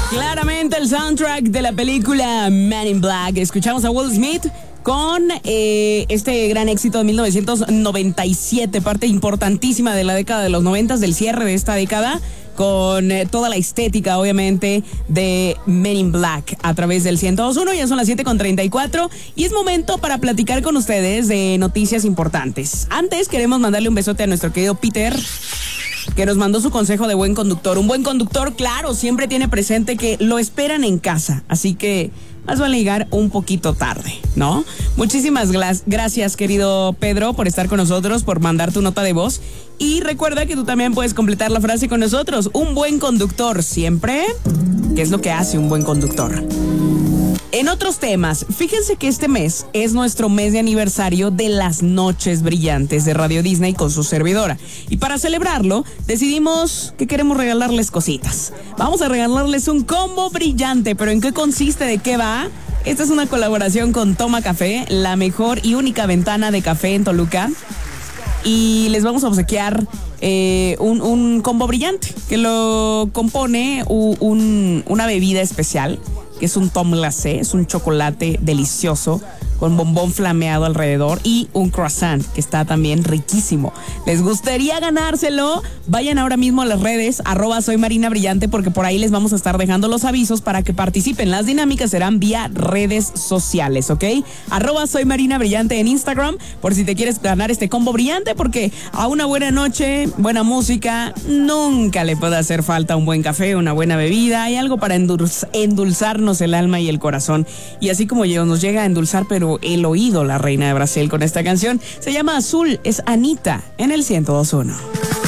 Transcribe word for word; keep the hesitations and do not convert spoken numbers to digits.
Claramente el soundtrack de la película Man in Black. Escuchamos a Will Smith con eh, este gran éxito de mil novecientos noventa y siete, parte importantísima de la década de los noventas, del cierre de esta década, con eh, toda la estética, obviamente, de Men in Black a través del ciento dos punto uno. Ya son las siete con treinta y cuatro y es momento para platicar con ustedes de noticias importantes. Antes, queremos mandarle un besote a nuestro querido Peter, que nos mandó su consejo de buen conductor. Un buen conductor, claro, siempre tiene presente que lo esperan en casa, así que más vale llegar un poquito tarde, ¿no? Muchísimas glas- gracias, querido Pedro, por estar con nosotros, por mandar tu nota de voz. Y recuerda que tú también puedes completar la frase con nosotros. Un buen conductor siempre... ¿Qué es lo que hace un buen conductor? En otros temas, fíjense que este mes es nuestro mes de aniversario de las Noches Brillantes de Radio Disney con su servidora. Y para celebrarlo, decidimos que queremos regalarles cositas. Vamos a regalarles un combo brillante, pero ¿en qué consiste? ¿De qué va? Esta es una colaboración con Toma Café, la mejor y única ventana de café en Toluca. Y les vamos a obsequiar eh, un, un combo brillante que lo compone un, un, una bebida especial, que es un tom glacé, es un chocolate delicioso con bombón flameado alrededor y un croissant que está también riquísimo. ¿Les gustaría ganárselo? Vayan ahora mismo a las redes, arroba soy Marina Brillante, porque por ahí les vamos a estar dejando los avisos para que participen. Las dinámicas serán vía redes sociales, ¿ok? Arroba soy Marina Brillante en Instagram, por si te quieres ganar este combo brillante, porque a una buena noche, buena música, nunca le puede hacer falta un buen café, una buena bebida y algo para endulz- endulzarnos el alma y el corazón. Y así como yo, nos llega a endulzar, pero el oído, la reina de Brasil, con esta canción. Se llama Azul, es Anita en el ciento dos punto uno.